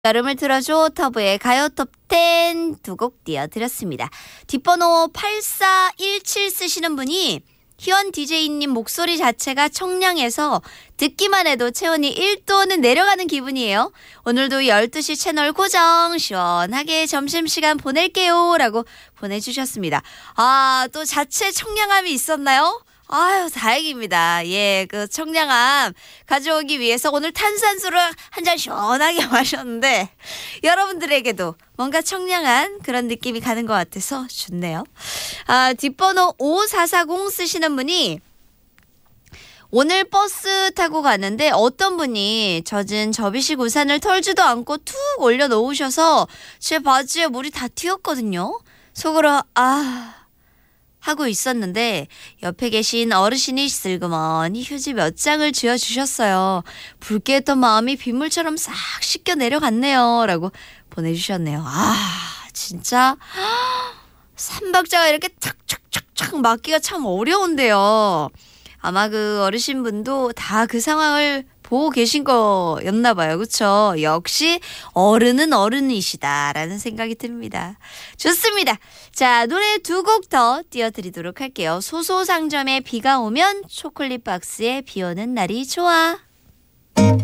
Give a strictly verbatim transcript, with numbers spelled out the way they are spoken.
여름을 틀어줘 터브의 가요 톱텐 두 곡 띄워드렸습니다. 뒷번호 팔사일칠 쓰시는 분이 희원 디제이님 목소리 자체가 청량해서 듣기만 해도 체온이 일 도는 내려가는 기분이에요. 오늘도 열두 시 채널 고정 시원하게 점심시간 보낼게요 라고 보내주셨습니다. 아, 또 자체 청량함이 있었나요? 아유, 다행입니다. 예, 그 청량함 가져오기 위해서 오늘 탄산수를 한 잔 시원하게 마셨는데 여러분들에게도 뭔가 청량한 그런 느낌이 가는 것 같아서 좋네요. 아, 뒷번호 오사사공 쓰시는 분이 오늘 버스 타고 가는데 어떤 분이 젖은 접이식 우산을 털지도 않고 툭 올려놓으셔서 제 바지에 물이 다 튀었거든요. 속으로 아... 하고 있었는데 옆에 계신 어르신이 슬그머니 휴지 몇 장을 쥐어주셨어요. 붉게 했던 마음이 빗물처럼 싹 씻겨 내려갔네요 라고 보내주셨네요. 아, 진짜 삼박자가 이렇게 탁탁탁탁 맞기가 참 어려운데요. 아마 그 어르신분도 다 그 상황을 보고 계신 거였나 봐요. 그렇죠? 역시 어른은 어른이시다라는 생각이 듭니다. 좋습니다. 자, 노래 두 곡 더 띄워드리도록 할게요. 소소상점의 비가 오면 초콜릿 박스에 비 오는 날이 좋아.